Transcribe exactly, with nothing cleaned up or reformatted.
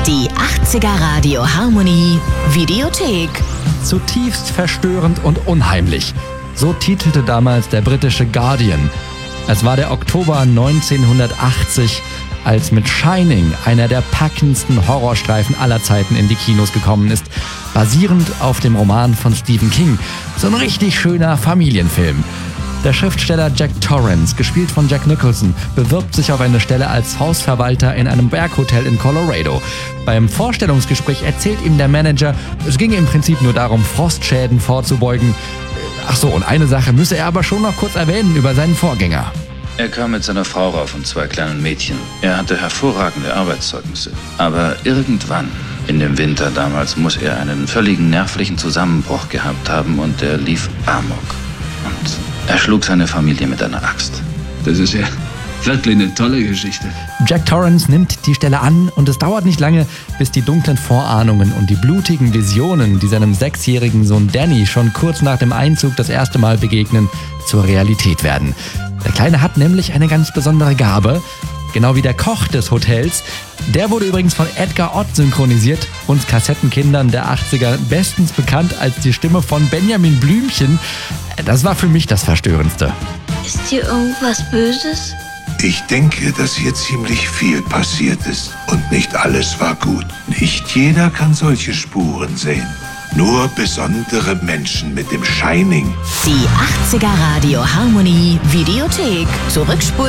Die achtziger Radio Harmonie Videothek. Zutiefst verstörend und unheimlich. So titelte damals der britische Guardian. Es war der Oktober neunzehnhundertachtzig, als mit Shining einer der packendsten Horrorstreifen aller Zeiten in die Kinos gekommen ist, basierend auf dem Roman von Stephen King. So ein richtig schöner Familienfilm. Der Schriftsteller Jack Torrance, gespielt von Jack Nicholson, bewirbt sich auf eine Stelle als Hausverwalter in einem Berghotel in Colorado. Beim Vorstellungsgespräch erzählt ihm der Manager, es ginge im Prinzip nur darum, Frostschäden vorzubeugen. Ach so, und eine Sache müsse er aber schon noch kurz erwähnen über seinen Vorgänger. Er kam mit seiner Frau rauf und zwei kleinen Mädchen. Er hatte hervorragende Arbeitszeugnisse. Aber irgendwann, in dem Winter damals, muss er einen völligen nervlichen Zusammenbruch gehabt haben und er lief amok. Und er schlug seine Familie mit einer Axt. Das ist ja wirklich eine tolle Geschichte. Jack Torrance nimmt die Stelle an und es dauert nicht lange, bis die dunklen Vorahnungen und die blutigen Visionen, die seinem sechsjährigen Sohn Danny schon kurz nach dem Einzug das erste Mal begegnen, zur Realität werden. Der Kleine hat nämlich eine ganz besondere Gabe, genau wie der Koch des Hotels. Der wurde übrigens von Edgar Ott synchronisiert, uns Kassettenkindern der achtziger bestens bekannt als die Stimme von Benjamin Blümchen. Das war für mich das Verstörendste. Ist hier irgendwas Böses? Ich denke, dass hier ziemlich viel passiert ist und nicht alles war gut. Nicht jeder kann solche Spuren sehen. Nur besondere Menschen mit dem Shining. Die achtziger Radio Harmonie Videothek. Zurückspulen.